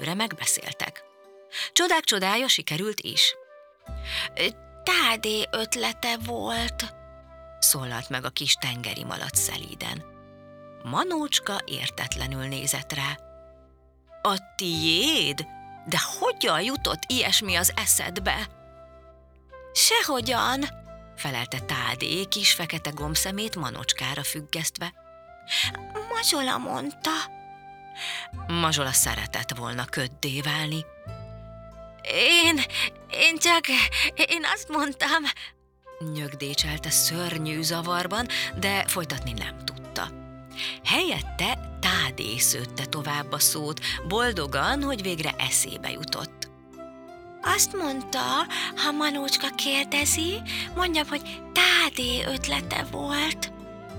Őre megbeszéltek. Csodák csodája sikerült is. Tádé ötlete volt, szólalt meg a kis tengeri malac szelíden. Manócska értetlenül nézett rá. A tiéd? De hogyan jutott ilyesmi az eszedbe? Sehogyan, felelte Tádé kis fekete gombszemét Manócskára függesztve. Mazsola mondta. Mazsola szeretett volna köddé válni. Én azt mondtam, nyögdécselte szörnyű zavarban, de folytatni nem tudta. Helyette Tádé szőtte tovább a szót, boldogan, hogy végre eszébe jutott. Azt mondta, ha Manócska kérdezi, mondjam, hogy Tádé ötlete volt.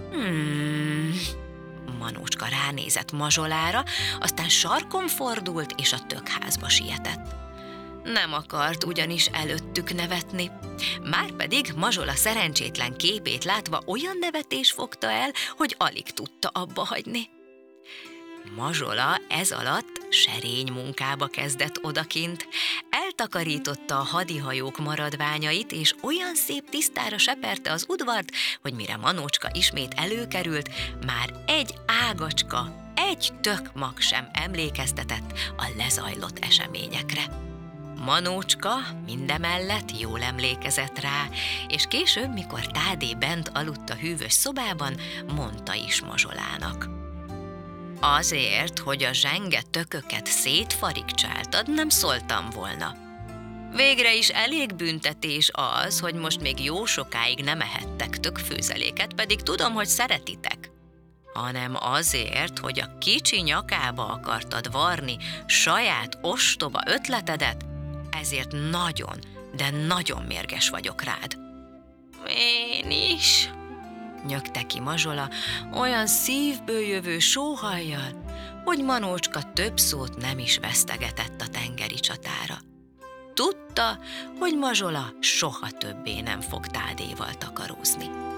Manócska ránézett Mazsolára, aztán sarkon fordult, és a tökházba sietett. Nem akart ugyanis előttük nevetni. Márpedig Mazsola szerencsétlen képét látva olyan nevetés fogta el, hogy alig tudta abba hagyni. Mazsola ez alatt serény munkába kezdett odakint, eltakarította a hadihajók maradványait, és olyan szép tisztára seperte az udvart, hogy mire Manócska ismét előkerült, már egy ágacska, egy tök mag sem emlékeztetett a lezajlott eseményekre. Manócska mindemellett jól emlékezett rá, és később, mikor Tádé bent aludt a hűvös szobában, mondta is Mazsolának. Azért, hogy a zsenge tököket szétfarigcsáltad, nem szóltam volna. Végre is elég büntetés az, hogy most még jó sokáig nem ehettek tökfőzeléket, pedig tudom, hogy szeretitek. Hanem azért, hogy a kicsi nyakába akartad varni saját ostoba ötletedet, ezért nagyon, de nagyon mérges vagyok rád. Én is, nyögte ki Mazsola olyan szívből jövő sóhajjal, hogy Manócska több szót nem is vesztegetett a tengeri csatára. Tudta, hogy Mazsola soha többé nem fog Tádéval takarózni.